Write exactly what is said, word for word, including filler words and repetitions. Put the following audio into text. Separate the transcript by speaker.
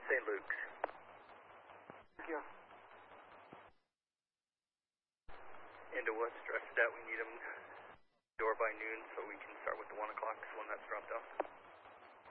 Speaker 1: Saint Luke's.
Speaker 2: Thank you.
Speaker 1: Into what? Stress that we need them door by noon so we can start with the one o'clock when that's dropped off.